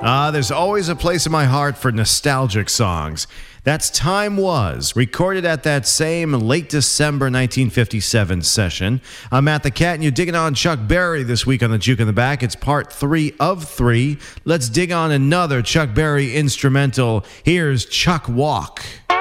There's always a place in my heart for nostalgic songs. That's Time Was, recorded at that same late December 1957 session. I'm Matt the Cat, and you're digging on Chuck Berry this week on the Juke in the Back. It's part 3 of 3. Let's dig on another Chuck Berry instrumental. Here's Chuck Walk.